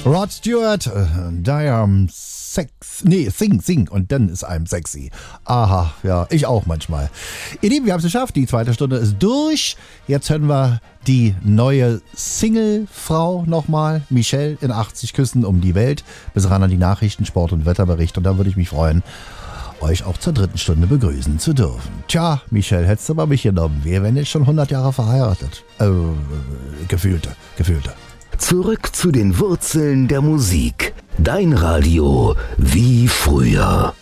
Rod Stewart, die am Sing und dann ist einem sexy. Aha, ja, ich auch manchmal. Ihr Lieben, wir haben es geschafft, die zweite Stunde ist durch. Jetzt hören wir die neue Single-Frau nochmal, Michelle in 80 Küssen um die Welt. Bis ran an die Nachrichten, Sport und Wetterbericht und da würde ich mich freuen, euch auch zur dritten Stunde begrüßen zu dürfen. Tja, Michelle, hättest du mal mich genommen. Wir wären jetzt schon 100 Jahre verheiratet. Gefühlte. Zurück zu den Wurzeln der Musik. Dein Radio wie früher.